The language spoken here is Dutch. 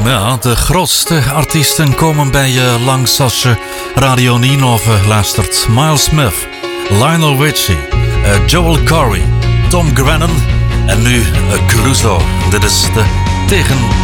Ja, de grootste artiesten komen bij je langs als je Radio Ninove luistert. Miles Smith, Lionel Richie, Joel Corry, Tom Grennan en nu Caruso. Dit is de Tegen